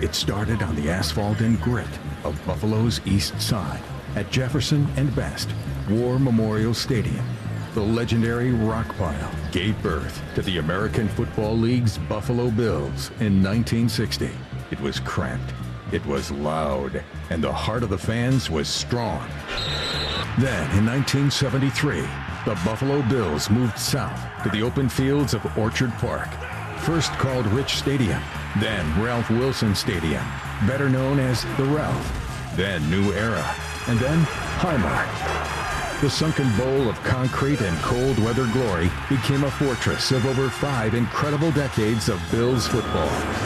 It started on the asphalt and grit of Buffalo's East Side at Jefferson and Best War Memorial Stadium. The legendary rock pile gave birth to the American Football League's Buffalo Bills in 1960. It was cramped, it was loud, and the heart of the fans was strong. Then, in 1973, the Buffalo Bills moved south to the open fields of Orchard Park, first called Rich Stadium, then Ralph Wilson Stadium, better known as the Ralph, then New Era, and then Highmark. The sunken bowl of concrete and cold weather glory became a fortress of over 5 incredible decades of Bills football.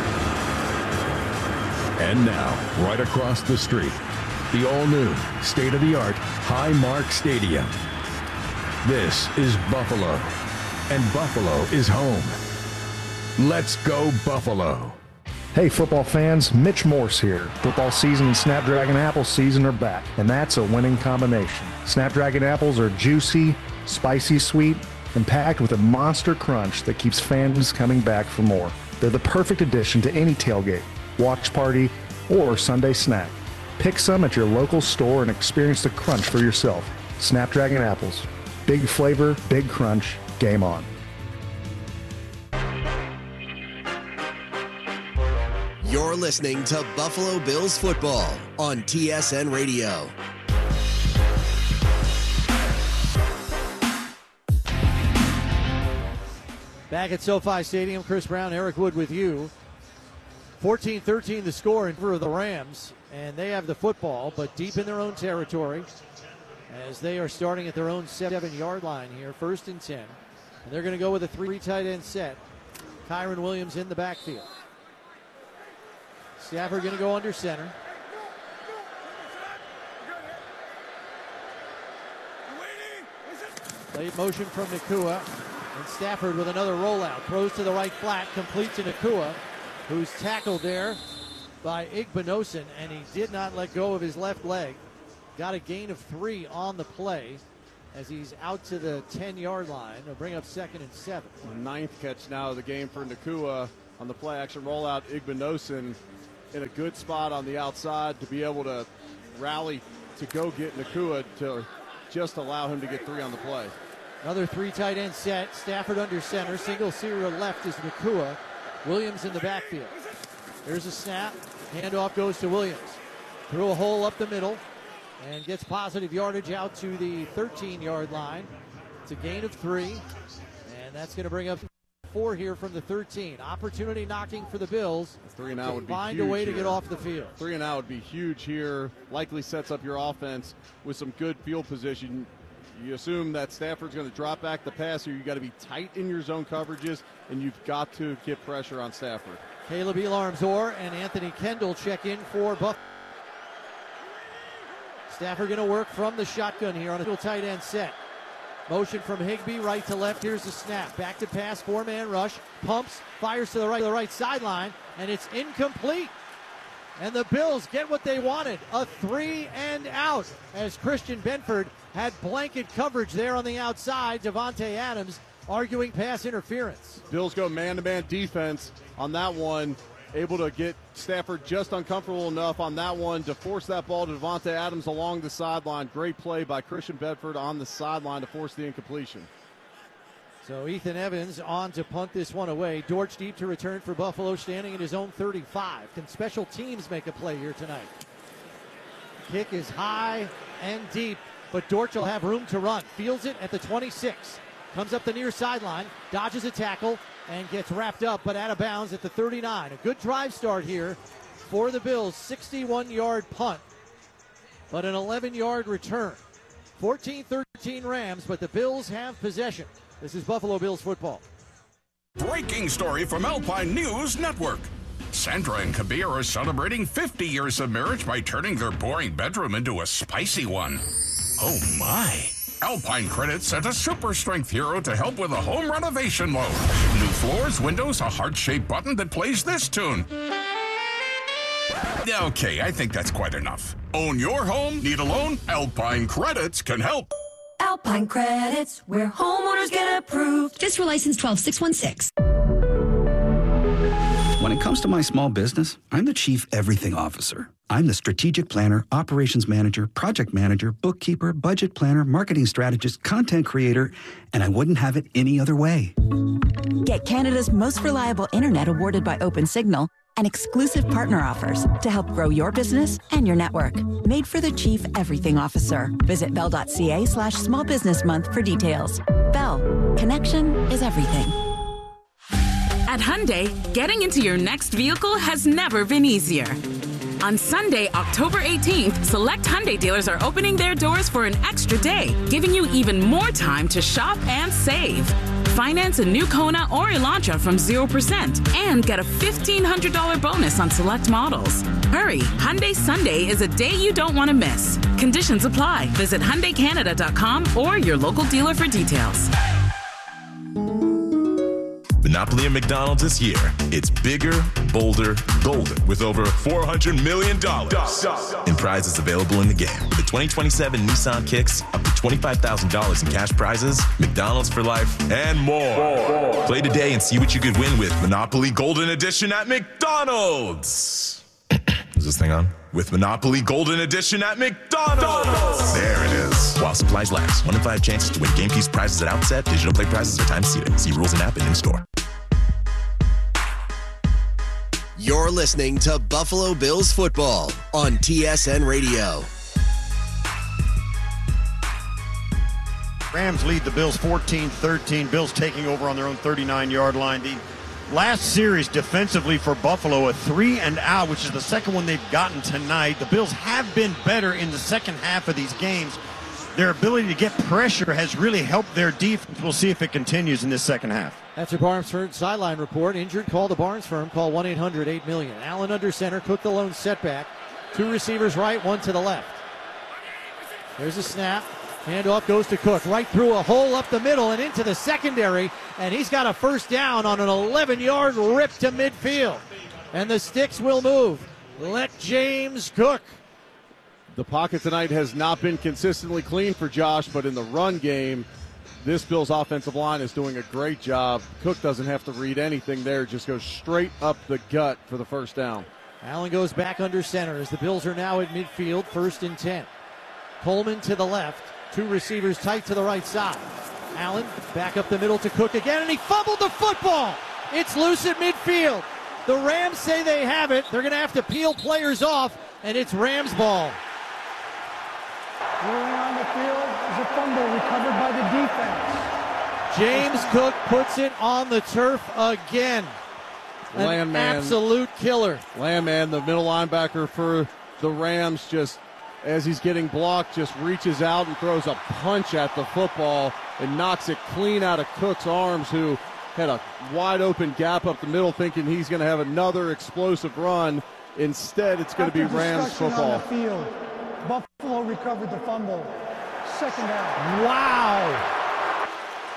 And now, right across the street, the all-new, state-of-the-art Highmark Stadium. This is Buffalo, and Buffalo is home. Let's go Buffalo. Hey football fans, Mitch Morse here. Football season and Snapdragon Apple season are back, and that's a winning combination. Snapdragon apples are juicy, spicy sweet, and packed with a monster crunch that keeps fans coming back for more. They're the perfect addition to any tailgate, watch party, or Sunday snack. Pick some at your local store and experience the crunch for yourself. Snapdragon apples. Big flavor, big crunch, game on. You're listening to Buffalo Bills football on TSN Radio. Back at SoFi Stadium, Chris Brown, Eric Wood with you. 14-13 the score in favor of the Rams, and they have the football, but deep in their own territory as they are starting at their own 7-yard line here, 1st and 10. And they're going to go with a 3 tight end set. Kyron Williams in the backfield. Stafford going to go under center. Late motion from Nacua, and Stafford with another rollout. Throws to the right flat, complete to Nacua, who's tackled there by Igbinosun, and he did not let go of his left leg. Got a gain of 3 on the play as he's out to the 10-yard line. They'll bring up 2nd and 7. The 9th catch now of the game for Nacua on the play-action rollout. Igbinosun in a good spot on the outside to be able to rally to go get Nacua to just allow him to get 3 on the play. Another 3 tight end set. Stafford under center. Single serial left is Nacua. Williams in the backfield. There's a snap. Handoff goes to Williams. Through a hole up the middle and gets positive yardage out to the 13-yard line. It's a gain of 3, and that's going to bring up 4 here from the 13. Opportunity knocking for the Bills. 3 and out would be find huge a way here. to get off the field. 3 and out would be huge here. Likely sets up your offense with some good field position. You assume that Stafford's going to drop back the pass here. You've got to be tight in your zone coverages, and you've got to get pressure on Stafford. Caleb Elarms-Orr and Anthony Kendall check in for Buffalo. Stafford going to work from the shotgun here on a little tight end set. Motion from Higbee, right to left. Here's the snap. Back to pass, 4-man rush. Pumps, fires to the right sideline, and it's incomplete. And the Bills get what they wanted, a 3 and out, as Christian Benford had blanket coverage there on the outside. Davante Adams arguing pass interference. Bills go man-to-man defense on that one, able to get Stafford just uncomfortable enough on that one to force that ball to Davante Adams along the sideline. Great play by Christian Benford on the sideline to force the incompletion. So Ethan Evans on to punt this one away. Dortch deep to return for Buffalo, standing in his own 35. Can special teams make a play here tonight? Kick is high and deep, but Dortch will have room to run. Fields it at the 26. Comes up the near sideline, dodges a tackle, and gets wrapped up, but out of bounds at the 39. A good drive start here for the Bills. 61-yard punt, but an 11-yard return. 14-13 Rams, but the Bills have possession. This is Buffalo Bills football. Breaking story from Alpine News Network. Sandra and Kabir are celebrating 50 years of marriage by turning their boring bedroom into a spicy one. Oh my. Alpine Credit sent a super strength hero to help with a home renovation loan. New floors, windows, a heart-shaped button that plays this tune. Okay, I think that's quite enough. Own your home? Need a loan? Alpine Credits can help. Alpine Credits, where homeowners get approved. Just for license 12616. When it comes to my small business, I'm the Chief Everything Officer. I'm the strategic planner, operations manager, project manager, bookkeeper, budget planner, marketing strategist, content creator, and I wouldn't have it any other way. Get Canada's most reliable internet awarded by OpenSignal and exclusive partner offers to help grow your business and your network. Made for the Chief Everything Officer. Visit bell.ca/small business month for details. Bell. Connection is everything. At Hyundai, getting into your next vehicle has never been easier. On Sunday, October 18th, select Hyundai dealers are opening their doors for an extra day, giving you even more time to shop and save. Finance a new Kona or Elantra from 0% and get a $1,500 bonus on select models. Hurry, Hyundai Sunday is a day you don't want to miss. Conditions apply. Visit HyundaiCanada.com or your local dealer for details. Monopoly at McDonald's this year. It's bigger, bolder, golden with over $400 million in prizes available in the game. With the 2027 Nissan Kicks, up to $25,000 in cash prizes, McDonald's for life, and more. Play today and see what you could win with Monopoly Golden Edition at McDonald's. Is this thing on? With Monopoly Golden Edition at McDonald's. There it is. While supplies last. 1 in 5 chances to win game piece prizes at outset. Digital play prizes are time seated. See rules and app and in-store. You're listening to Buffalo Bills football on TSN Radio. Rams lead the Bills 14-13. Bills taking over on their own 39-yard line. The last series defensively for Buffalo, a 3-and-out, which is the second one they've gotten tonight. The Bills have been better in the second half of these games. Their ability to get pressure has really helped their defense. We'll see if it continues in this second half. That's your Barnes Firm sideline report. Injured, call the Barnes Firm. Call 1-800-8-million. Allen under center. Cook the lone setback. 2 receivers right, 1 to the left. There's a snap. Handoff goes to Cook. Right through a hole up the middle and into the secondary. And he's got a first down on an 11-yard rip to midfield. And the sticks will move. Let James Cook. The pocket tonight has not been consistently clean for Josh, but in the run game, this Bills offensive line is doing a great job. Cook doesn't have to read anything there, just goes straight up the gut for the first down. Allen goes back under center as the Bills are now at midfield, 1st and 10. Coleman to the left, 2 receivers tight to the right side. Allen back up the middle to Cook again, and he fumbled the football. It's loose at midfield. The Rams say they have it. They're going to have to peel players off, and it's Rams ball. Rolling on the field is a fumble recovered by the defense. James Cook puts it on the turf again. An absolute killer. Landman, the middle linebacker for the Rams, just as he's getting blocked, just reaches out and throws a punch at the football and knocks it clean out of Cook's arms, who had a wide open gap up the middle thinking he's going to have another explosive run. Instead, it's going to be Rams football. On the field. Buffalo recovered the fumble. 2nd down. Wow.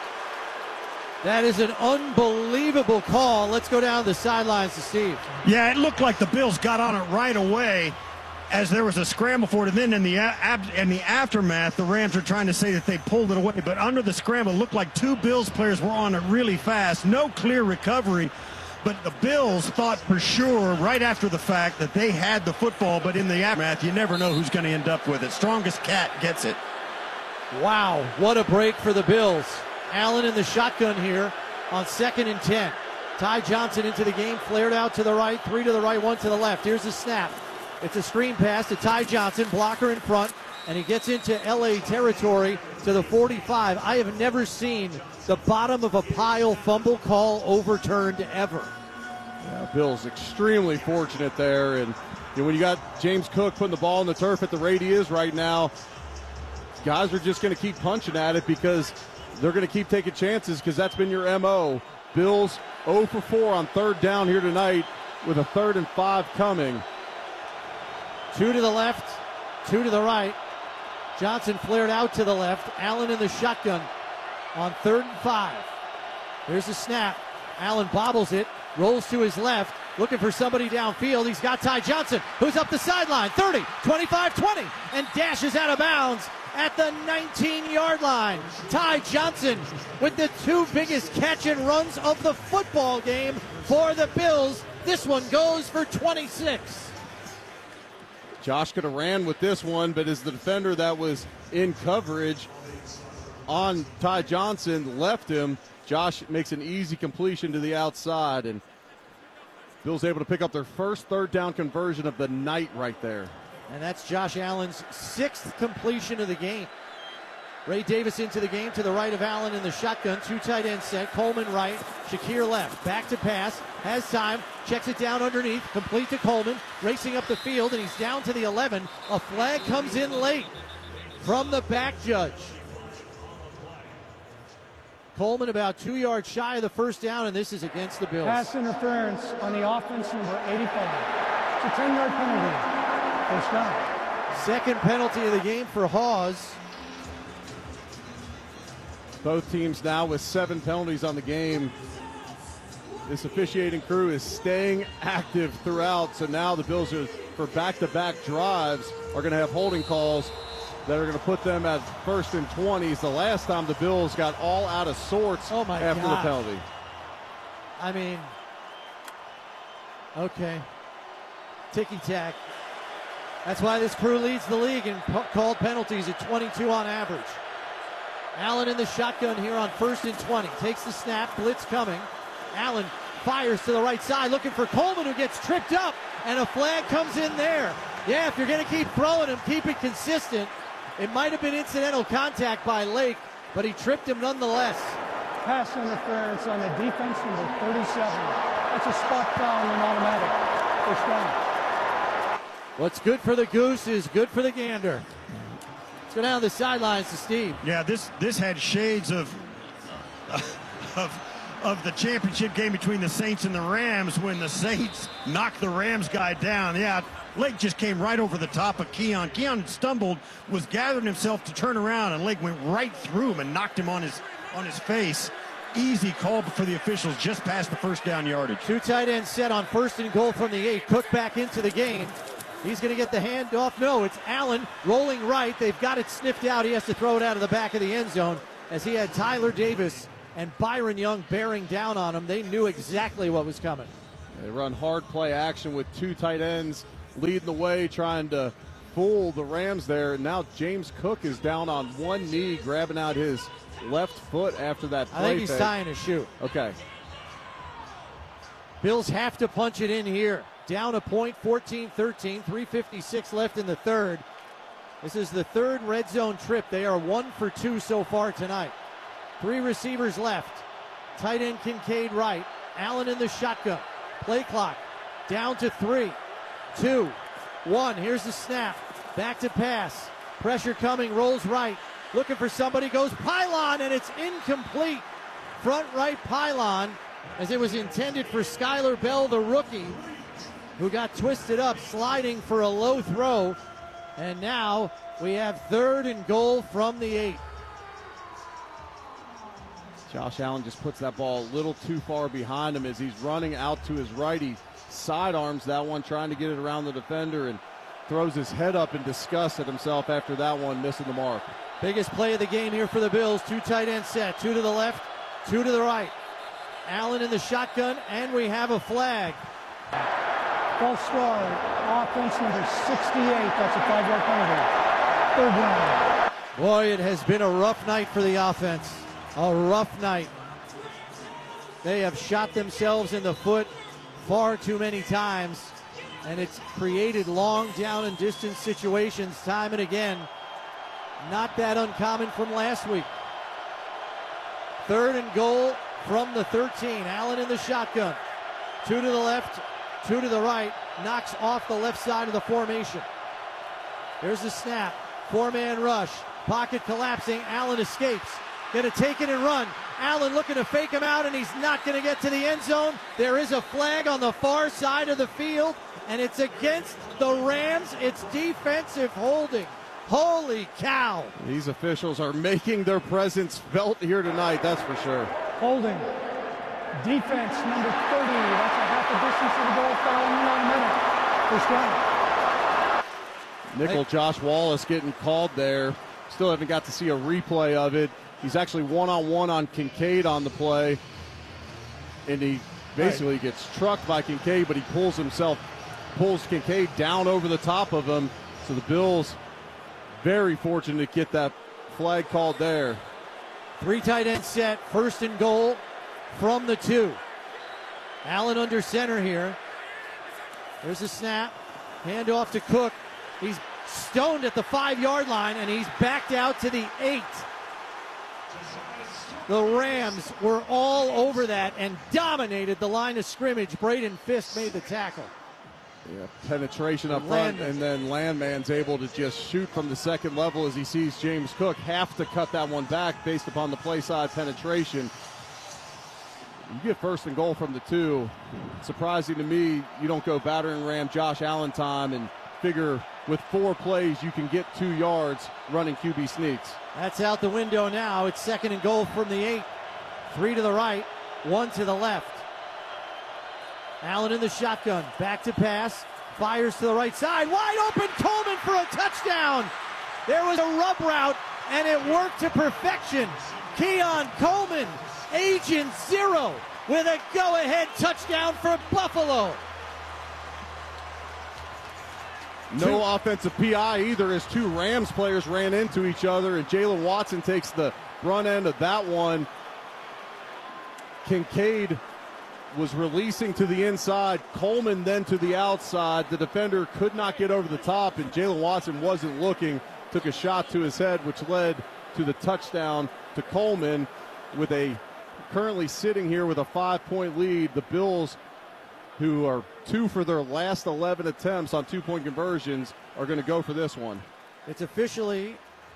That is an unbelievable call. Let's go down the sidelines to Steve. Yeah, it looked like the Bills got on it right away as there was a scramble for it. And then in the aftermath, the Rams are trying to say that they pulled it away. But under the scramble, it looked like 2 Bills players were on it really fast. No clear recovery. But the Bills thought for sure right after the fact that they had the football, but in the aftermath, you never know who's going to end up with it. Strongest cat gets it. Wow, what a break for the Bills. Allen in the shotgun here on 2nd and 10. Ty Johnson into the game, flared out to the right, 3 to the right, 1 to the left. Here's the snap. It's a screen pass to Ty Johnson, blocker in front, and he gets into LA territory to the 45. I have never seen the bottom of a pile fumble call overturned ever. Yeah, Bill's extremely fortunate there, and when you got James Cook putting the ball in the turf at the rate he is right now, guys are just going to keep punching at it because they're going to keep taking chances because that's been your MO. Bills 0 for 4 on 3rd down here tonight with a 3rd and 5 coming. 2 to the left, 2 to the right. Johnson flared out to the left. Allen in the shotgun on 3rd and 5. There's the snap. Allen bobbles it, rolls to his left, looking for somebody downfield. He's got Ty Johnson, who's up the sideline, 30, 25, 20, and dashes out of bounds at the 19-yard line. Ty Johnson with the 2 biggest catch and runs of the football game for the Bills. This one goes for 26. Josh could have ran with this one, but as the defender that was in coverage on Ty Johnson left him, Josh makes an easy completion to the outside, and Bills able to pick up their first third down conversion of the night right there. And that's Josh Allen's 6th completion of the game. Ray Davis into the game to the right of Allen in the shotgun. 2 tight end set. Coleman right. Shakir left. Back to pass. Has time. Checks it down underneath. Complete to Coleman. Racing up the field, and he's down to the 11. A flag comes in late from the back judge. Coleman about 2 yards shy of the first down, and this is against the Bills. Pass interference on the offense, number 85. It's a 10-yard penalty. First down. Second penalty of the game for Hawes. Both teams now with 7 penalties on the game. This officiating crew is staying active throughout, so now the Bills are, for back-to-back drives, are going to have holding calls that are going to put them at 1st and 20s. The last time the Bills got all out of sorts after the penalty. I mean, okay. Ticky-tack. That's why this crew leads the league in called penalties at 22 on average. Allen in the shotgun here on 1st and 20. Takes the snap, blitz coming. Allen fires to the right side, looking for Coleman, who gets tripped up, and a flag comes in there. Yeah, if you're going to keep throwing him, keep it consistent. It might have been incidental contact by Lake, but he tripped him nonetheless. Pass interference on the defense, number 37. That's a spot foul and automatic. First down. What's good for the goose is good for the gander. Let's go down the sidelines to Steve. Yeah, this had shades of the championship game between the Saints and the Rams when the Saints knocked the Rams guy down. Yeah, Lake just came right over the top of Keon. Keon stumbled, was gathering himself to turn around, and Lake went right through him and knocked him on his face. Easy call for the officials just past the first down yardage. 2 tight ends set on 1st and goal from the 8. Cook back into the game. He's going to get the handoff. No, it's Allen rolling right. They've got it sniffed out. He has to throw it out of the back of the end zone as he had Tyler Davis and Byron Young bearing down on him. They knew exactly what was coming. They run hard play action with 2 tight ends leading the way, trying to fool the Rams there. Now James Cook is down on one knee, grabbing out his left foot after that play. I think he's tying his shoe. Okay. Bills have to punch it in here. Down a point, 14-13, 3:56 left in the third. This is the third red zone trip. They are 1 for 2 so far tonight. 3 receivers left. Tight end Kincaid right. Allen in the shotgun. Play clock down to 3, 2, 1. Here's the snap. Back to pass. Pressure coming, rolls right. Looking for somebody, goes pylon, and it's incomplete. Front right pylon, as it was intended for Skylar Bell, the rookie, who got twisted up, sliding for a low throw. And now we have 3rd and goal from the 8. Josh Allen just puts that ball a little too far behind him as he's running out to his right. He sidearms that one, trying to get it around the defender, and throws his head up in disgust at himself after that one, missing the mark. Biggest play of the game here for the Bills. 2 tight end set, 2 to the left, 2 to the right. Allen in the shotgun, and we have a flag. False start, offense number 68. That's a 5-yard penalty. 3rd down. Boy, it has been a rough night for the offense. A rough night. They have shot themselves in the foot far too many times, and it's created long down and distance situations time and again. Not that uncommon from last week. 3rd and goal from the 13. Allen in the shotgun. 2 to the left, 2 to the right. Knocks off the left side of the formation. Here's the snap. 4-man rush. Pocket collapsing. Allen escapes. Going to take it and run. Allen looking to fake him out, and he's not going to get to the end zone. There is a flag on the far side of the field, and it's against the Rams. It's defensive holding. Holy cow. These officials are making their presence felt here tonight, that's for sure. Holding. Defense number 30. That's a half a distance to the goal, foul in 1 minute. First down. Nickel Josh Wallace getting called there. Still haven't got to see a replay of it. He's actually one-on-one on Kincaid on the play, and he basically gets trucked by Kincaid, but he pulls Kincaid down over the top of him. So the Bills very fortunate to get that flag called there. 3 tight end set, 1st and goal from the 2. Allen under center here. There's a snap. Hand off to Cook. He's stoned at the 5-yard line, and he's backed out to the 8. The Rams were all over that and dominated the line of scrimmage. Braden Fisk made the tackle. Yeah, penetration up front, and then Landman's able to just shoot from the second level as he sees James Cook have to cut that one back based upon the play side penetration. You get 1st and goal from the 2. Surprising to me, you don't go battering ram Josh Allen time and figure with 4 plays you can get 2 yards running QB sneaks. That's out the window now. It's 2nd and goal from the 8. 3 to the right, 1 to the left. Allen in the shotgun, back to pass, fires to the right side, wide open, Coleman for a touchdown. There was a rub route, and it worked to perfection. Keon Coleman, Agent Zero, with a go-ahead touchdown for Buffalo. No offensive PI either as 2 Rams players ran into each other, and Jalen Watson takes the front end of that one. Kincaid was releasing to the inside, Coleman then to the outside. The defender could not get over the top, and Jalen Watson wasn't looking, took a shot to his head, which led to the touchdown to Coleman. With a currently sitting here with a 5-point lead, the Bills, who are 2 for their last 11 attempts on 2-point conversions, are going to go for this one. It's officially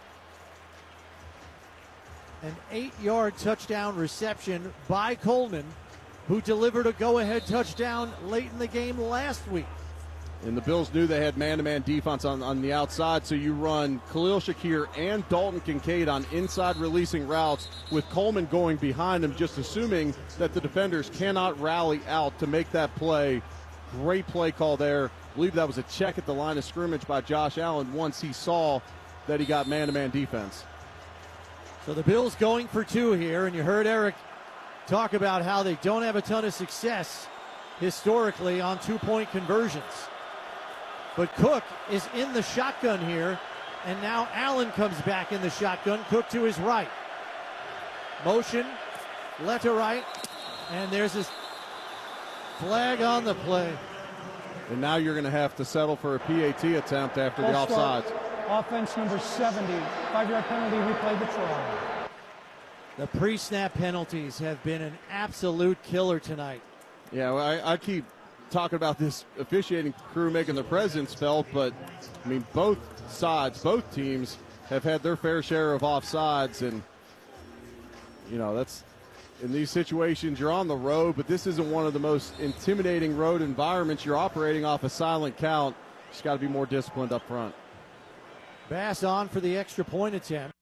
an 8-yard touchdown reception by Coleman, who delivered a go-ahead touchdown late in the game last week. And the Bills knew they had man-to-man defense on the outside, so you run Khalil Shakir and Dalton Kincaid on inside releasing routes with Coleman going behind them, just assuming that the defenders cannot rally out to make that play. Great play call there. I believe that was a check at the line of scrimmage by Josh Allen once he saw that he got man-to-man defense. So the Bills going for 2 here, and you heard Eric talk about how they don't have a ton of success historically on 2-point conversions. But Cook is in the shotgun here, and now Allen comes back in the shotgun. Cook to his right. Motion, left to right, and there's this flag on the play. And now you're going to have to settle for a PAT attempt after the offsides. Offense number 70, 5-yard penalty, replay the try. The pre-snap penalties have been an absolute killer tonight. Yeah, well, I keep talking about this officiating crew making their presence felt, but I mean both teams have had their fair share of offsides, and you know that's in these situations you're on the road, but this isn't one of the most intimidating road environments. You're operating off a silent count. Just got to be more disciplined up front. Bass on for the extra point attempt.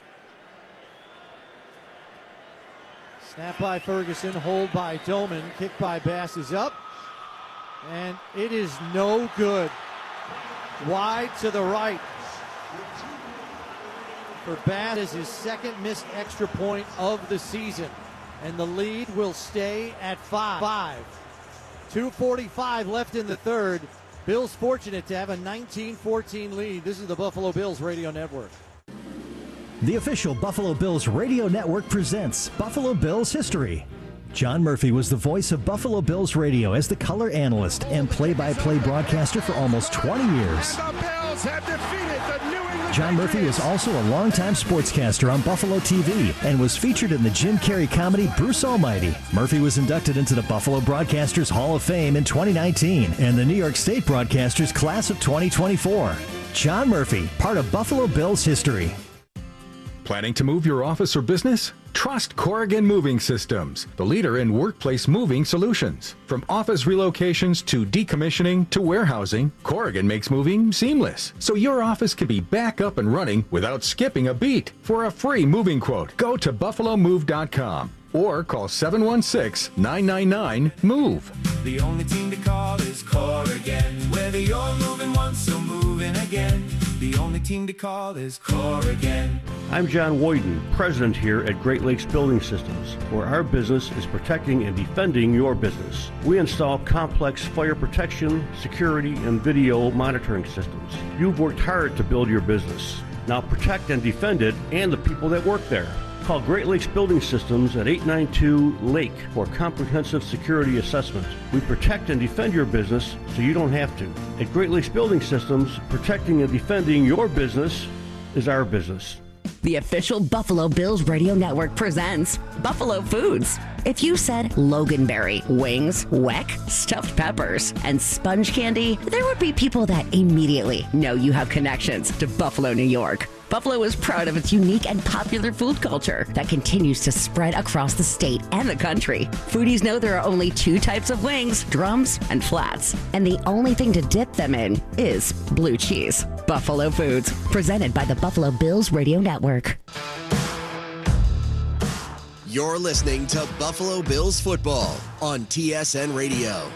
Snap by Ferguson, hold by Doman, kick by Bass is up, and it is no good. Wide to the right. For Bass is his 2nd missed extra point of the season, and the lead will stay at 5. 2:45 left in the 3rd. Bills fortunate to have a 19-14 lead. This is the Buffalo Bills Radio Network. The official Buffalo Bills Radio Network presents Buffalo Bills History. John Murphy was the voice of Buffalo Bills Radio as the color analyst and play-by-play broadcaster for almost 20 years. John Murphy is also a longtime sportscaster on Buffalo TV and was featured in the Jim Carrey comedy Bruce Almighty. Murphy was inducted into the Buffalo Broadcasters Hall of Fame in 2019 and the New York State Broadcasters Class of 2024. John Murphy, part of Buffalo Bills history. Planning to move your office or business? Trust Corrigan Moving Systems, the leader in workplace moving solutions. From office relocations to decommissioning to warehousing, Corrigan makes moving seamless, so your office can be back up and running without skipping a beat. For a free moving quote, go to buffalomove.com or call 716-999-MOVE. The only team to call is Corrigan. Whether you're moving once or moving again, the only team team to call is Corrigan. I'm John Woyden, president here at Great Lakes Building Systems, where our business is protecting and defending your business. We install complex fire protection, security, and video monitoring systems. You've worked hard to build your business. Now protect and defend it and the people that work there. Call Great Lakes Building Systems at 892-LAKE for a comprehensive security assessment. We protect and defend your business so you don't have to. At Great Lakes Building Systems, protecting and defending your business is our business. The official Buffalo Bills radio network presents Buffalo Foods. If you said Loganberry, wings, Weck, stuffed peppers, and sponge candy, there would be people that immediately know you have connections to Buffalo, New York. Buffalo is proud of its unique and popular food culture that continues to spread across the state and the country. Foodies know there are only 2 types of wings, drums and flats, and the only thing to dip them in is blue cheese. Buffalo Foods, presented by the Buffalo Bills Radio Network. You're listening to Buffalo Bills football on TSN Radio.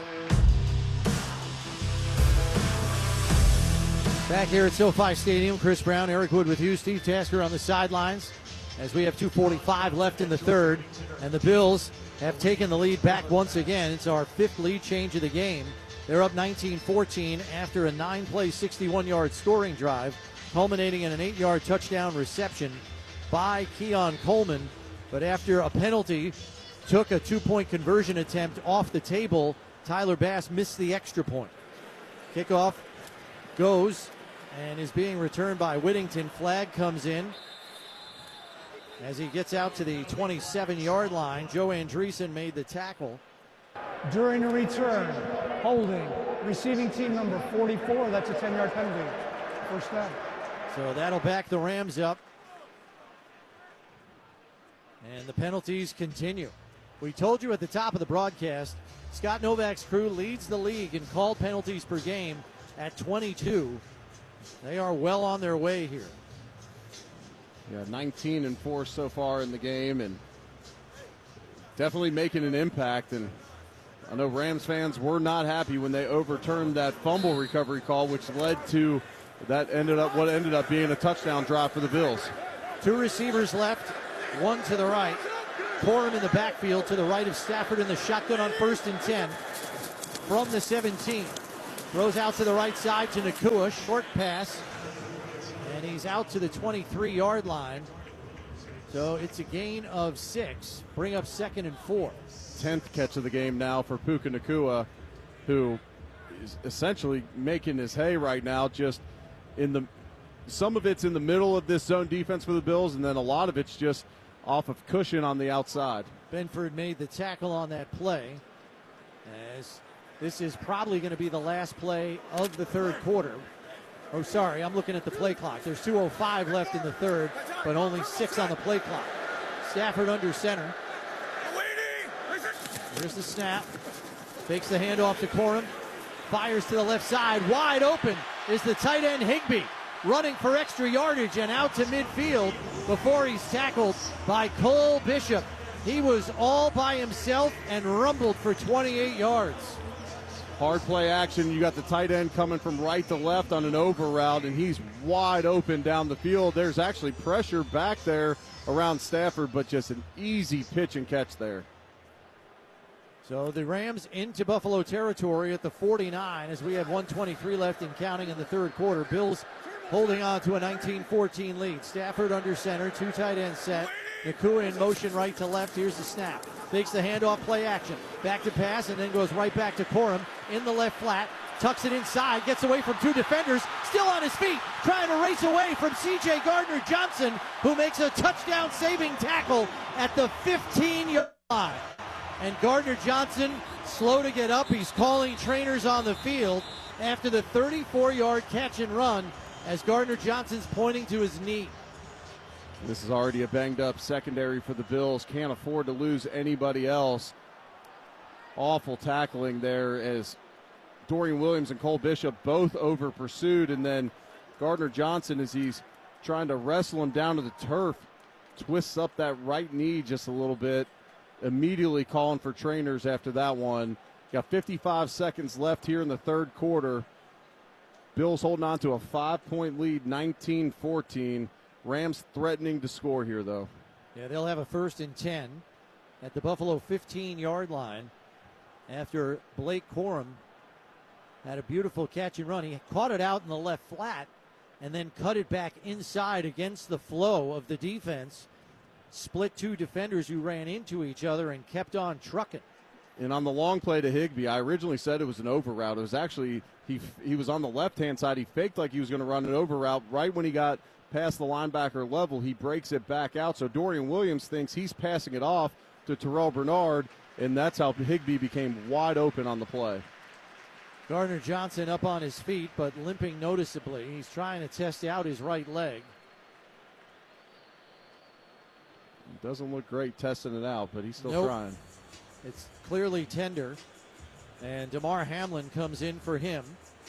Back here at SoFi Stadium, Chris Brown, Eric Wood with you, Steve Tasker on the sidelines as we have 2:45 left in the third, and the Bills have taken the lead back once again. It's our 5th lead change of the game. They're up 19-14 after a 9-play, 61-yard scoring drive, culminating in an 8-yard touchdown reception by Keon Coleman. But after a penalty took a 2-point conversion attempt off the table, Tyler Bass missed the extra point. Kickoff goes and is being returned by Whittington. Flag comes in as he gets out to the 27-yard line. Joe Andreessen made the tackle. During a return, holding, receiving team number 44. That's a 10-yard penalty. First down. So that'll back the Rams up. And the penalties continue. We told you at the top of the broadcast, Scott Novak's crew leads the league in called penalties per game at 22. They are well on their way here. Yeah, 19-4 so far in the game, and definitely making an impact. And I know Rams fans were not happy when they overturned that fumble recovery call, which led to what ended up being a touchdown drive for the Bills. 2 receivers left, 1 to the right. Corum in the backfield to the right of Stafford in the shotgun on 1st and 10 from the 17. Throws out to the right side to Nakua, short pass, and he's out to the 23-yard line. So it's a gain of 6. Bring up 2nd and 4. 10th catch of the game now for Puka Nakua, who is essentially making his hay right now. Just some of it's in the middle of this zone defense for the Bills, and then a lot of it's just off of cushion on the outside. Benford made the tackle on that play, as this is probably going to be the last play of the third quarter. Oh, sorry, I'm looking at the play clock. There's 2:05 left in the third, but only 6 on the play clock. Stafford under center. Here's the snap. Takes the handoff to Corum. Fires to the left side. Wide open is the tight end Higbee, running for extra yardage and out to midfield before he's tackled by Cole Bishop. He was all by himself and rumbled for 28 yards. Hard play action. You got the tight end coming from right to left on an over route, and he's wide open down the field. There's actually pressure back there around Stafford, but just an easy pitch and catch there. So the Rams into Buffalo territory at the 49 as we have 1:23 left and counting in the third quarter. Bills holding on to a 19-14 lead. Stafford under center, 2 tight end set. Nakua in motion right to left. Here's the snap. Takes the handoff, play action. Back to pass and then goes right back to Corum in the left flat. Tucks it inside, gets away from 2 defenders. Still on his feet, trying to race away from C.J. Gardner-Johnson, who makes a touchdown-saving tackle at the 15-yard line. And Gardner-Johnson slow to get up. He's calling trainers on the field after the 34-yard catch and run as Gardner-Johnson's pointing to his knee. This is already a banged-up secondary for the Bills. Can't afford to lose anybody else. Awful tackling there as Dorian Williams and Cole Bishop both over-pursued, and then Gardner-Johnson, as he's trying to wrestle him down to the turf, twists up that right knee just a little bit, immediately calling for trainers after that one. Got 55 seconds left here in the third quarter. Bills holding on to a 5-point lead, 19-14. Rams threatening to score here, though. Yeah, they'll have a 1st and 10 at the Buffalo 15-yard line after Blake Corum had a beautiful catch and run. He caught it out in the left flat and then cut it back inside against the flow of the defense. Split 2 defenders who ran into each other and kept on trucking. And on the long play to Higbee, I originally said it was an over route. It was actually, he was on the left-hand side. He faked like he was going to run an over route. Right when he got past the linebacker level, he breaks it back out. So Dorian Williams thinks he's passing it off to Terrell Bernard, and that's how Higbee became wide open on the play. Gardner Johnson up on his feet, but limping noticeably. He's trying to test out his right leg. Doesn't look great testing it out, but he's still trying. It's clearly tender, and DeMar Hamlin comes in for him.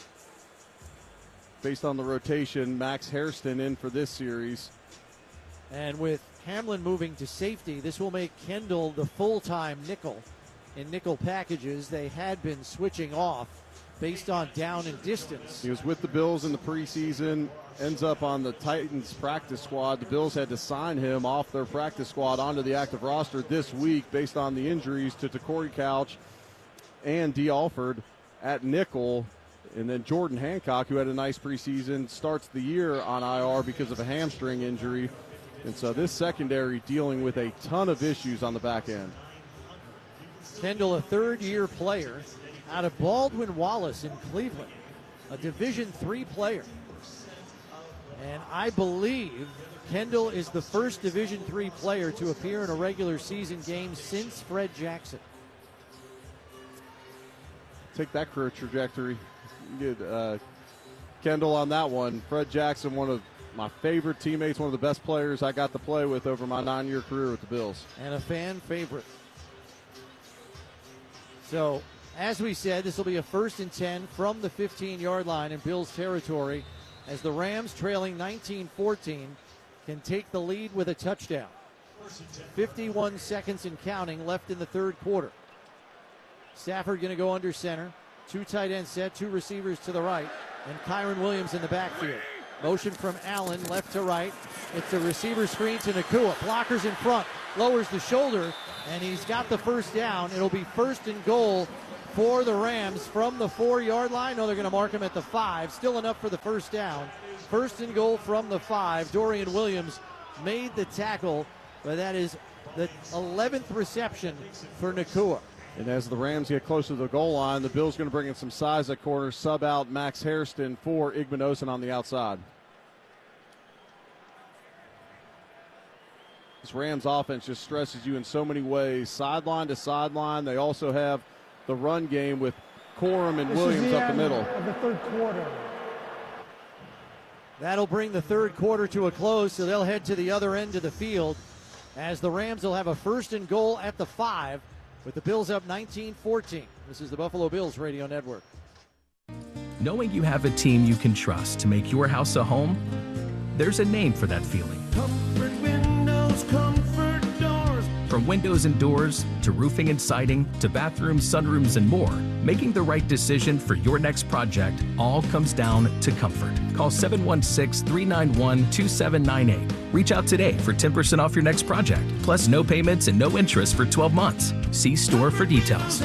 Based on the rotation, Max Hairston in for this series. And with Hamlin moving to safety, this will make Kendall the full-time nickel in nickel packages. They had been switching off based on down and distance. He was with the Bills in the preseason, ends up on the Titans practice squad. The Bills had to sign him off their practice squad onto the active roster this week based on the injuries to Corey Couch and Dee Alford at nickel. And then Jordan Hancock, who had a nice preseason, starts the year on IR because of a hamstring injury. And so this secondary dealing with a ton of issues on the back end. Kendall, a third-year player out of Baldwin Wallace in Cleveland, a Division III player. And I believe Kendall is the first Division III player to appear in a regular season game since Fred Jackson. Take that career trajectory. Get Kendall on that one. Fred Jackson, one of my favorite teammates, one of the best players I got to play with over my 9-year career with the Bills. And a fan favorite. So, as we said, this will be a 1st and 10 from the 15-yard line in Bills territory as the Rams, trailing 19-14, can take the lead with a touchdown. 51 seconds and counting left in the third quarter. Stafford going to go under center. 2 tight end set, 2 receivers to the right, and Kyron Williams in the backfield. Motion from Allen, left to right. It's a receiver screen to Nacua. Blockers in front, lowers the shoulder, and he's got the first down. It'll be 1st and goal for the Rams from the 4-yard line. No, they're going to mark him at the 5. Still enough for the first down. 1st and goal from the 5. Dorian Williams made the tackle, but that is the 11th reception for Nacua. And as the Rams get closer to the goal line, the Bills going to bring in some size at corner, sub out Max Hairston for Igbinosun on the outside. This Rams offense just stresses you in so many ways, sideline to sideline. They also have the run game with Corum and Williams up the middle. Of the third quarter. That'll bring the third quarter to a close, so they'll head to the other end of the field as the Rams will have a 1st and goal at the 5 with the Bills up 19-14. This is the Buffalo Bills Radio Network. Knowing you have a team you can trust to make your house a home, there's a name for that feeling. Comfort Windows, Comfort Doors. From windows and doors, to roofing and siding, to bathrooms, sunrooms, and more, making the right decision for your next project all comes down to comfort. Call 716-391-2798. Reach out today for 10% off your next project, plus no payments and no interest for 12 months. See store for details.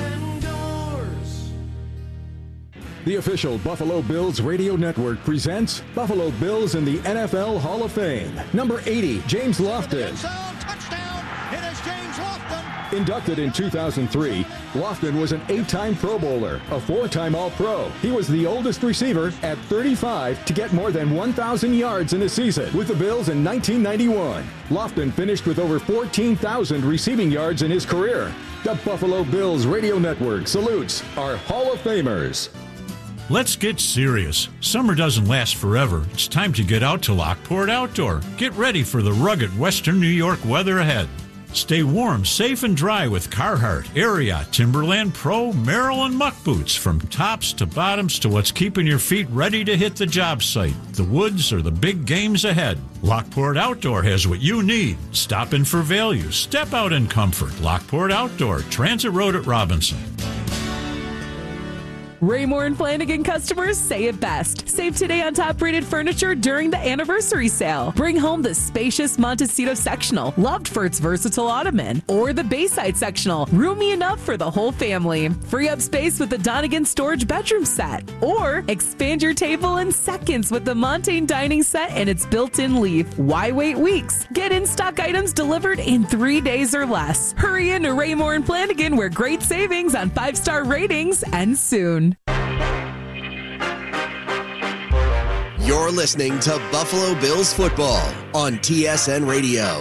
The official Buffalo Bills Radio Network presents Buffalo Bills in the NFL Hall of Fame. Number 80, James Lofton. It is James Lofton. Inducted in 2003, Lofton was an 8-time Pro Bowler, a 4-time All-Pro. He was the oldest receiver at 35 to get more than 1,000 yards in a season with the Bills in 1991. Lofton finished with over 14,000 receiving yards in his career. The Buffalo Bills Radio Network salutes our Hall of Famers. Let's get serious. Summer doesn't last forever. It's time to get out to Lockport Outdoor. Get ready for the rugged Western New York weather ahead. Stay warm, safe, and dry with Carhartt, Ariat, Timberland Pro, Merrill, and Muck boots. From tops to bottoms to what's keeping your feet ready to hit the job site, the woods, or the big games ahead. Lockport Outdoor has what you need. Stop in for value. Step out in comfort. Lockport Outdoor, Transit Road at Robinson. Raymore and Flanagan customers say it best. Save today on top-rated furniture during the anniversary sale. Bring home the spacious Montecito sectional, loved for its versatile ottoman, or the Bayside sectional, roomy enough for the whole family. Free up space with the Donegan storage bedroom set, or expand your table in seconds with the Montaigne dining set and its built-in leaf. Why wait weeks? Get in-stock items delivered in 3 days or less. Hurry into Raymore and Flanagan, where great savings on 5-star ratings end soon. You're listening to Buffalo Bills football on TSN Radio.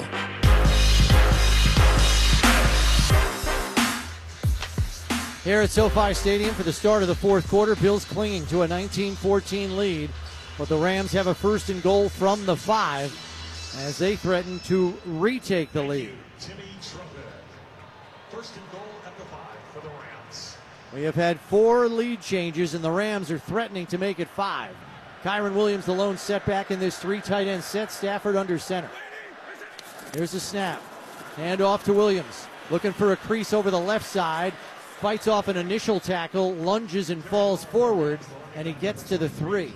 Here at SoFi Stadium for the start of the fourth quarter, Bills clinging to a 19-14 lead, but the Rams have a 1st and goal from the 5 as they threaten to retake the lead. First and goal at the 5 for the Rams. We have had 4 lead changes, and the Rams are threatening to make it 5. Kyren Williams, the lone setback in this 3 tight end set. Stafford under center. Here's the snap. Hand off to Williams. Looking for a crease over the left side. Fights off an initial tackle, lunges and falls forward, and he gets to the 3.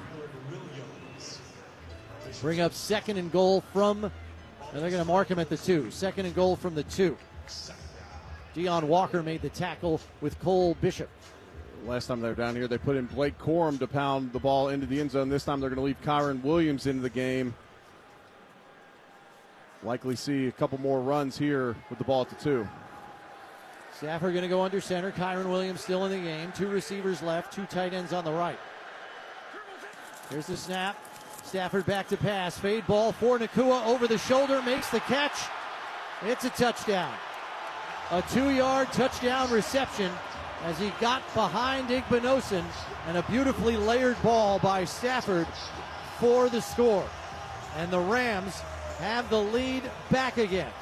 Bring up 2nd and goal from, and they're going to mark him at the 2. 2nd and goal from the 2. Deion Walker made the tackle with Cole Bishop. Last time they were down here, they put in Blake Corum to pound the ball into the end zone. This time they're going to leave Kyren Williams into the game. Likely see a couple more runs here with the ball at the 2. Stafford going to go under center. Kyren Williams still in the game. 2 receivers left, 2 tight ends on the right. Here's the snap. Stafford back to pass. Fade ball for Nacua over the shoulder. Makes the catch. It's a touchdown. A 2-yard touchdown reception as he got behind Igbinosun, and a beautifully layered ball by Stafford for the score. And the Rams have the lead back again.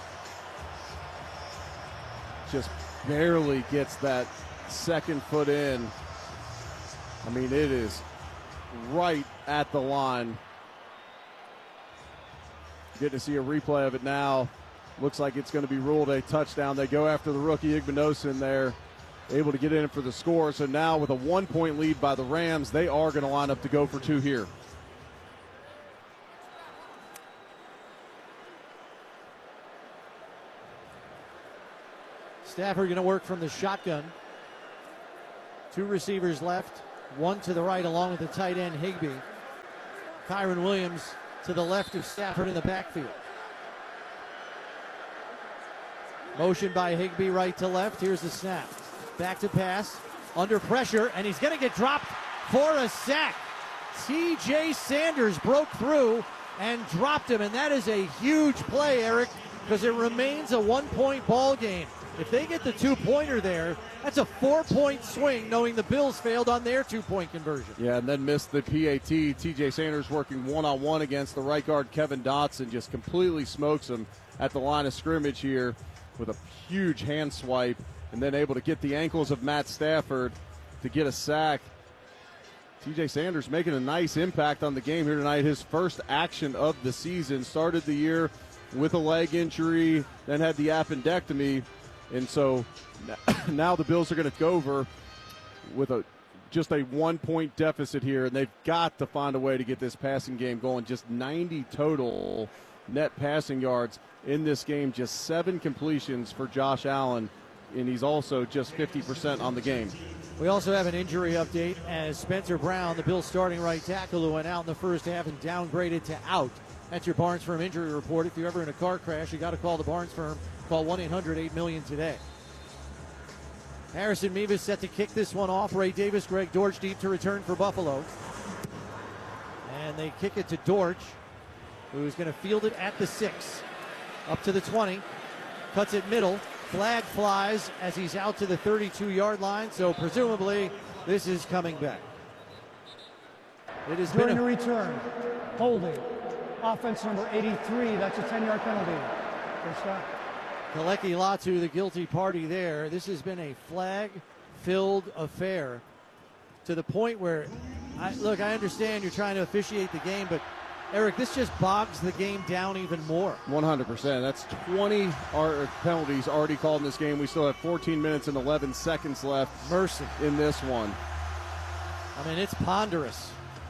Just barely gets that 2nd foot in. I mean, it is right at the line. Getting to see a replay of it now. Looks like it's going to be ruled a touchdown. They go after the rookie Igbinosun there, able to get in for the score. So now with a 1-point lead by the Rams, they are going to line up to go for 2 here. Stafford going to work from the shotgun. 2 receivers left, 1 to the right along with the tight end Higbee. Kyren Williams to the left of Stafford in the backfield. Motion by Higbee right to left. Here's the snap. Back to pass. Under pressure, and he's going to get dropped for a sack. T.J. Sanders broke through and dropped him, and that is a huge play, Eric, because it remains a 1-point ball game. If they get the 2-pointer there, that's a 4-point swing, knowing the Bills failed on their 2-point conversion. Yeah, and then missed the PAT. T.J. Sanders working one-on-one against the right guard Kevin Dotson, just completely smokes him at the line of scrimmage here with a huge hand swipe, and then able to get the ankles of Matt Stafford to get a sack. T.J. Sanders making a nice impact on the game here tonight. His first action of the season. Started the year with a leg injury, then had the appendectomy. And so now the Bills are going to go over with just a 1-point deficit here, and they've got to find a way to get this passing game going. Just 90 total net passing yards in this game, just 7 completions for Josh Allen, and he's also just 50% on the game. We also have an injury update as Spencer Brown, the Bills starting right tackle, who went out in the first half and downgraded to out. That's your Barnes Firm injury report. If you're ever in a car crash, you got to call the Barnes Firm. Call 1-800-8-MILLION today. Harrison Mevis set to kick this one off. Ray Davis, Greg Dortch deep to return for Buffalo. And they kick it to Dortch, who's going to field it at the 6. Up to the 20. Cuts it middle. Flag flies as he's out to the 32-yard line, so presumably this is coming back. It has During been the return, holding. Offense number 83, that's a 10-yard penalty. First stop. Kaleki Latu, the guilty party there. This has been a flag-filled affair to the point where, I understand you're trying to officiate the game, but Eric, this just bogs the game down even more. 100%. That's 20 penalties already called in this game. We still have 14 minutes and 11 seconds left. Mercy in this one. I mean, it's ponderous.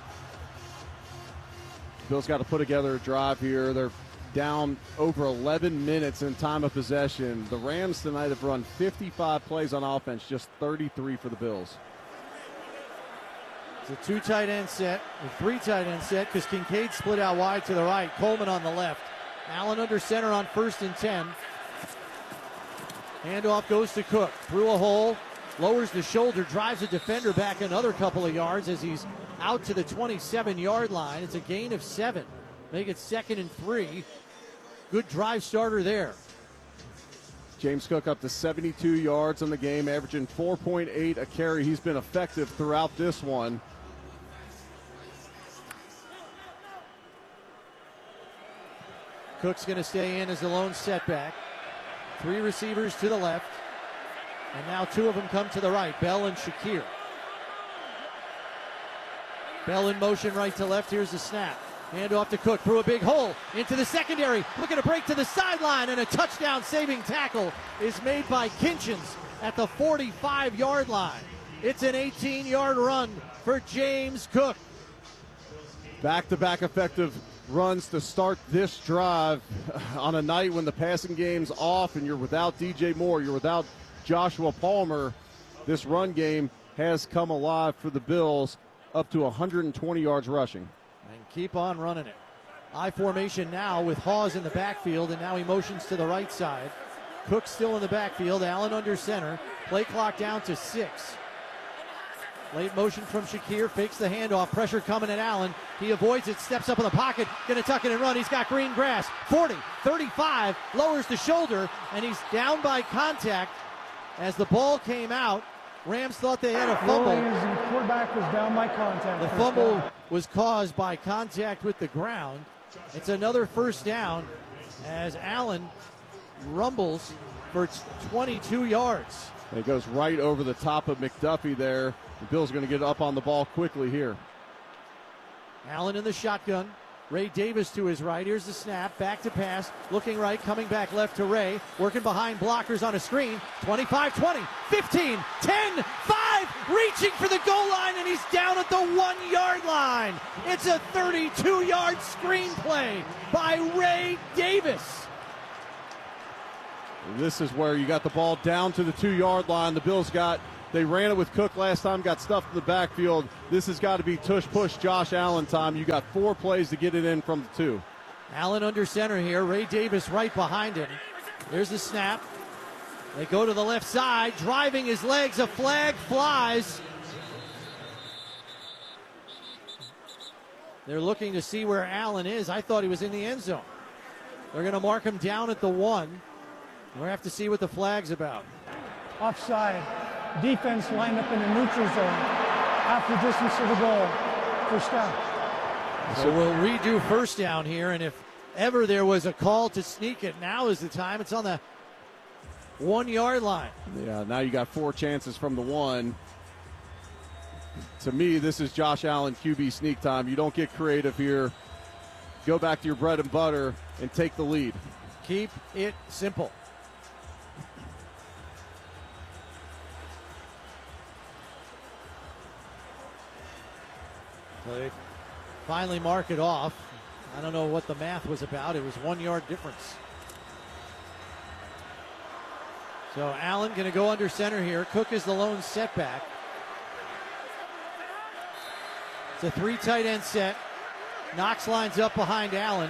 Bills got to put together a drive here. They're down over 11 minutes in time of possession. The Rams tonight have run 55 plays on offense, just 33 for the Bills. It's a 2 tight end set, a 3 tight end set, because Kincaid split out wide to the right, Coleman on the left. Allen under center on 1st and 10. Handoff goes to Cook, through a hole, lowers the shoulder, drives the defender back another couple of yards as he's out to the 27-yard line. It's a gain of 7. Make it 2nd and 3. Good drive starter there. James Cook up to 72 yards on the game, averaging 4.8 a carry. He's been effective throughout this one. Cook's going to stay in as the lone setback. 3 receivers to the left. And now 2 of them come to the right, Bell and Shakir. Bell in motion right to left. Here's the snap. Hand off to Cook through a big hole into the secondary. Looking to break to the sideline, and a touchdown saving tackle is made by Kinchins at the 45-yard line. It's an 18-yard run for James Cook. Back-to-back effective runs to start this drive on a night when the passing game's off and you're without DJ Moore, you're without Joshua Palmer. This run game has come alive for the Bills, up to 120 yards rushing. And keep on running it. I formation now with Hawes in the backfield, and now he motions to the right side. Cook still in the backfield, Allen under center. Play clock down to 6. Late motion from Shakir, fakes the handoff, pressure coming at Allen. He avoids it, steps up in the pocket, gonna tuck it and run. He's got green grass. 40, 35, lowers the shoulder, and he's down by contact. As the ball came out, Rams thought they had a fumble. The quarterback was down by contact. The fumble was caused by contact with the ground. It's another first down as Allen rumbles for 22 yards. It goes right over the top of McDuffie there. The Bills are going to get up on the ball quickly here. Allen in the shotgun. Ray Davis to his right. Here's the snap. Back to pass. Looking right. Coming back left to Ray. Working behind blockers on a screen. 25, 20, 15, 10, 5. Reaching for the goal line, and he's down at the 1-yard line. It's a 32-yard screen play by Ray Davis. This is where you got the ball down to the 2-yard line. The Bills they ran it with Cook last time, got stuffed in the backfield. This has got to be tush-push Josh Allen time. You got 4 plays to get it in from the 2. Allen under center here. Ray Davis right behind him. There's the snap. They go to the left side, driving his legs. A flag flies. They're looking to see where Allen is. I thought he was in the end zone. They're going to mark him down at the 1. We'll have to see what the flag's about. Offside. Defense lined up in the neutral zone. Half the distance to the goal. First down. So we'll redo first down here, and if ever there was a call to sneak it, now is the time. It's on the 1-yard line. Yeah, now you got 4 chances from the 1. To me, this is Josh Allen QB sneak time. You don't get creative here. Go back to your bread and butter and take the lead. Keep it simple. So they finally mark it off. I don't know what the math was about. It was 1-yard difference. So Allen going to go under center here. Cook is the lone setback. It's a 3 tight end set. Knox lines up behind Allen.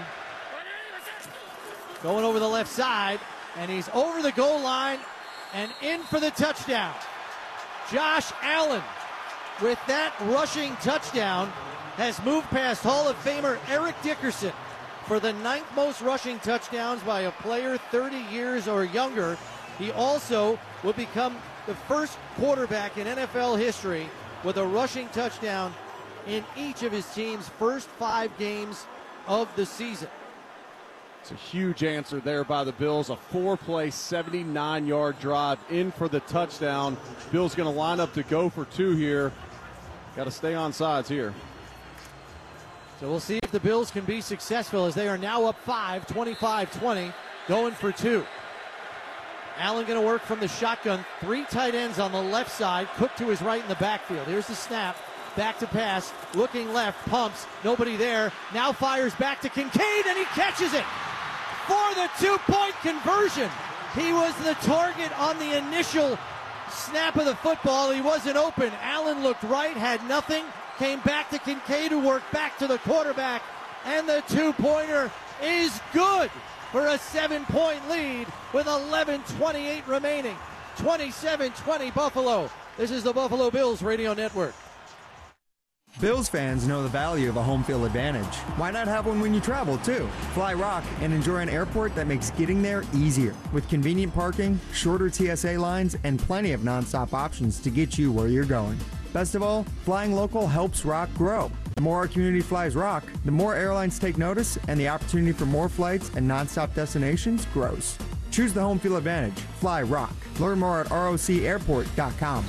Going over the left side, and he's over the goal line and in for the touchdown. Josh Allen, with that rushing touchdown, has moved past Hall of Famer Eric Dickerson for the 9th most rushing touchdowns by a player 30 years or younger. He also will become the first quarterback in NFL history with a rushing touchdown in each of his team's first 5 games of the season. It's a huge answer there by the Bills. A 4-play, 79-yard drive in for the touchdown. Bills going to line up to go for 2 here. Got to stay on sides here. So we'll see if the Bills can be successful as they are now up 5, 25-20, going for 2. Allen going to work from the shotgun. 3 tight ends on the left side. Cook to his right in the backfield. Here's the snap. back to pass, looking left, pumps, nobody there, now fires back to Kincaid, and he catches it for the 2-point conversion. He was the target on the initial snap of the football. He wasn't open. Allen looked right, had nothing, came back to Kincaid, who worked back to the quarterback, and the 2-pointer is good for a 7-point lead with 11:28 remaining. 27-20 Buffalo. This is the Buffalo Bills Radio Network. Bills fans know the value of a home field advantage. Why not have one when you travel, too? Fly Rock and enjoy an airport that makes getting there easier. With convenient parking, shorter TSA lines, and plenty of nonstop options to get you where you're going. Best of all, flying local helps Rock grow. The more our community flies Rock, the more airlines take notice, and the opportunity for more flights and nonstop destinations grows. Choose the home field advantage. Fly Rock. Learn more at rocairport.com.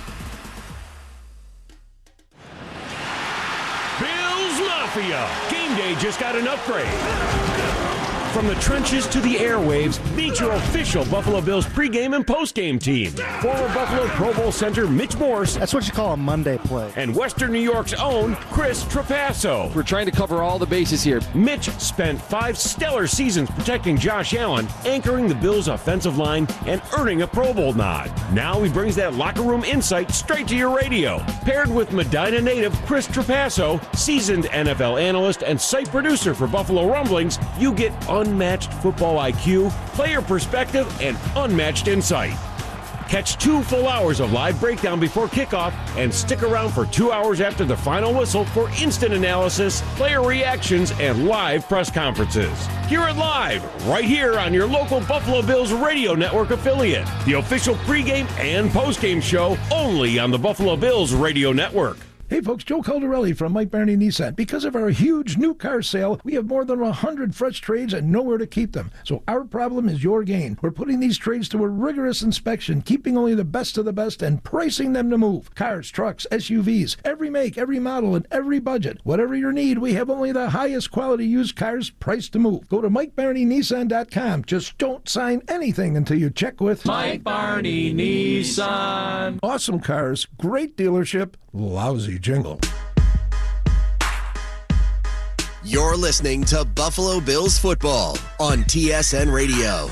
Bills Mafia. Game day just got an upgrade. From the trenches to the airwaves, meet your official Buffalo Bills pregame and postgame team. Former Buffalo Pro Bowl center Mitch Morse. That's what you call a Monday play. And Western New York's own Chris Trapasso. We're trying to cover all the bases here. Mitch spent 5 stellar seasons protecting Josh Allen, anchoring the Bills' offensive line, and earning a Pro Bowl nod. Now he brings that locker room insight straight to your radio. Paired with Medina native Chris Trapasso, seasoned NFL analyst and site producer for Buffalo Rumblings, you get unmatched football IQ, player perspective, and unmatched insight. Catch 2 full hours of live breakdown before kickoff and stick around for 2 hours after the final whistle for instant analysis, player reactions, and live press conferences. Hear it live right here on your local Buffalo Bills Radio Network affiliate. The official pregame and postgame show only on the Buffalo Bills Radio Network. Hey folks, Joe Caldarelli from Mike Barney Nissan. Because of our huge new car sale, we have more than 100 fresh trades and nowhere to keep them. So our problem is your gain. We're putting these trades to a rigorous inspection, keeping only the best of the best and pricing them to move. Cars, trucks, SUVs, every make, every model, and every budget. Whatever your need, we have only the highest quality used cars priced to move. Go to MikeBarneyNissan.com. Just don't sign anything until you check with Mike Barney Nissan. Awesome cars, great dealership, lousy jingle. You're listening to Buffalo Bills football on TSN Radio.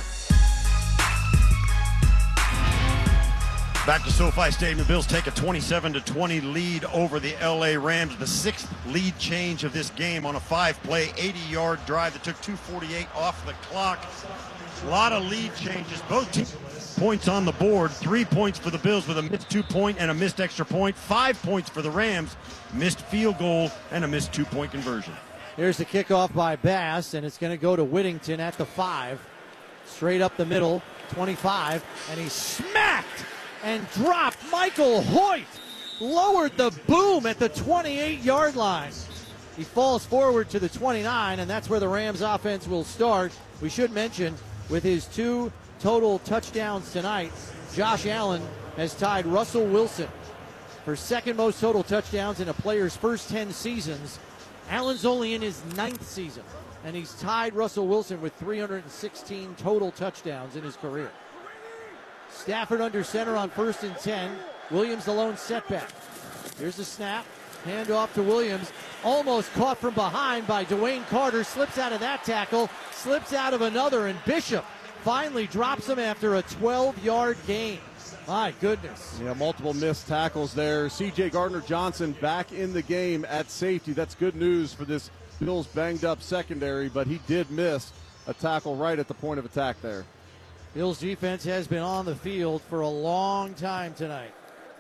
Back to SoFi Stadium, the Bills take a 27-20 lead over the LA Rams. The 6th lead change of this game on a 5-play, 80-yard drive that took 2:48 off the clock. A lot of lead changes. Both teams points on the board. 3 points for the Bills with a missed 2-point and a missed extra point. 5 points for the Rams. Missed field goal and a missed 2-point conversion. Here's the kickoff by Bass, and it's going to go to Whittington at the 5. Straight up the middle, 25, and he smacked and dropped Michael Hoyt. Lowered the boom at the 28-yard line. He falls forward to the 29, and that's where the Rams offense will start. We should mention, with his 2 total touchdowns tonight, Josh Allen has tied Russell Wilson for second most total touchdowns in a player's first 10 seasons. Allen's only in his 9th season, and he's tied Russell Wilson with 316 total touchdowns in his career. Stafford under center on 1st and 10. Williams the lone setback. Here's the snap. Hand off to Williams. Almost caught from behind by Dwayne Carter. Slips out of that tackle. Slips out of another, and Bishop finally drops him after a 12-yard gain. My goodness. Yeah, multiple missed tackles there. C.J. Gardner-Johnson back in the game at safety. That's good news for this Bills banged-up secondary, but he did miss a tackle right at the point of attack there. Bills defense has been on the field for a long time tonight.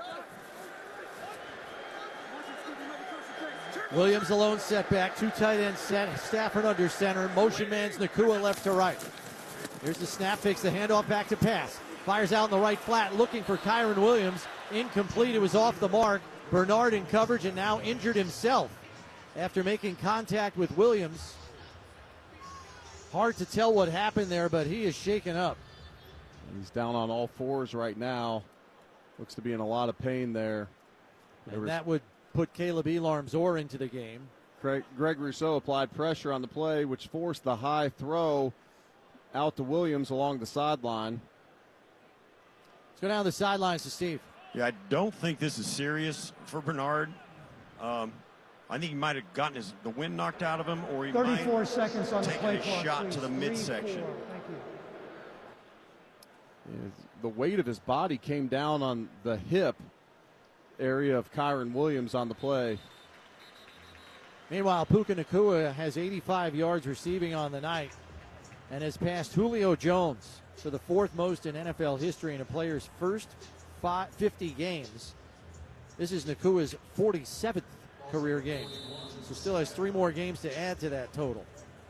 Williams alone setback, 2 tight ends set, Stafford under center, motion man's Nacua left to right. Here's the snap, fakes the handoff back to pass. Fires out in the right flat, looking for Kyron Williams. Incomplete, it was off the mark. Bernard in coverage and now injured himself after making contact with Williams. Hard to tell what happened there, but he is shaken up. He's down on all fours right now. Looks to be in a lot of pain there. And that would put Caleb Elarm-Zor into the game. Greg Rousseau applied pressure on the play, which forced the high throw out to Williams along the sideline. Let's go down the sidelines to Steve. Yeah, I don't think this is serious for Bernard. I think he might have gotten the wind knocked out of him, or he 34 might seconds on the play taken a clock, shot please. to the midsection. Thank you. The weight of his body came down on the hip area of Kyron Williams on the play. Meanwhile, Puka Nacua has 85 yards receiving on the night and has passed Julio Jones for the fourth most in NFL history in a player's first 50 games. This is Nakua's 47th career game, so still has 3 more games to add to that total.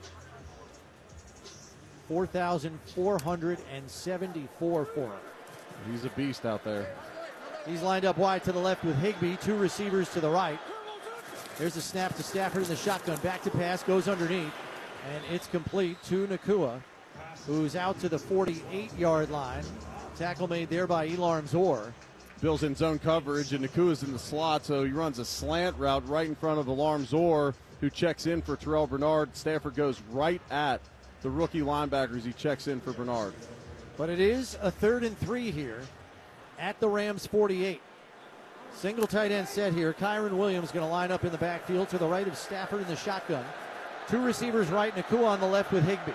4,474 for him. He's a beast out there. He's lined up wide to the left with Higbee, 2 receivers to the right. There's a snap to Stafford in the shotgun. Back to pass, goes underneath, and it's complete to Nacua, who's out to the 48-yard line. Tackle made there by Elarm Zor. Bills in zone coverage, and Nakua's in the slot, so he runs a slant route right in front of Elarm Zor, who checks in for Terrell Bernard. Stafford goes right at the rookie linebackers. He checks in for Bernard. But it is a 3rd and 3 here at the Rams 48. Single tight end set here. Kyron Williams going to line up in the backfield to the right of Stafford in the shotgun. 2 receivers right, Nacua on the left with Higbee.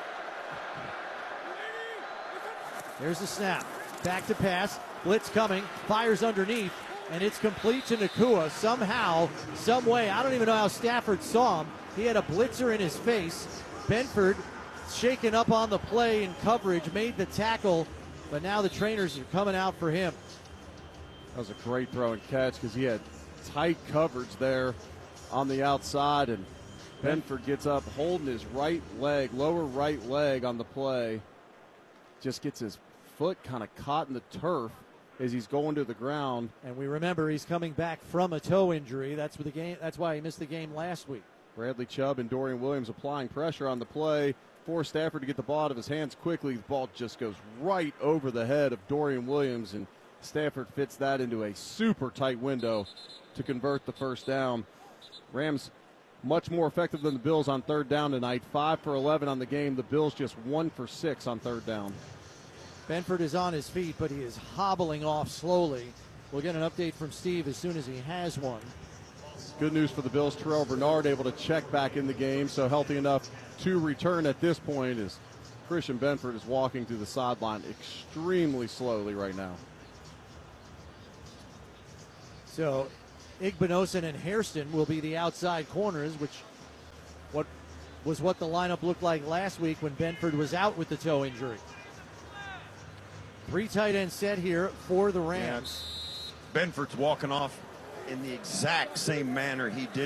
There's the snap. Back to pass. Blitz coming. Fires underneath. And it's complete to Nacua. Somehow, some way. I don't even know how Stafford saw him. He had a blitzer in his face. Benford shaken up on the play in coverage. Made the tackle. But now the trainers are coming out for him. That was a great throw and catch because he had tight coverage there on the outside. And Benford gets up holding his right leg, lower right leg on the play. Just gets his foot kind of caught in the turf as he's going to the ground. And we remember he's coming back from a toe injury. That's why he missed the game last week. Bradley Chubb and Dorian Williams applying pressure on the play. Force Stafford to get the ball out of his hands quickly. The ball just goes right over the head of Dorian Williams, and Stafford fits that into a super tight window to convert the first down. Rams much more effective than the Bills on 3rd down tonight. 5 for 11 on the game. The Bills just 1 for 6 on 3rd down. Benford is on his feet, but he is hobbling off slowly. We'll get an update from Steve as soon as he has one. Good news for the Bills. Terrell Bernard able to check back in the game, so healthy enough to return at this point as Christian Benford is walking through the sideline extremely slowly right now. So Igbinosun and Hairston will be the outside corners, which what the lineup looked like last week when Benford was out with the toe injury. 3 tight end set here for the Rams. Yeah, Benford's walking off in the exact same manner he did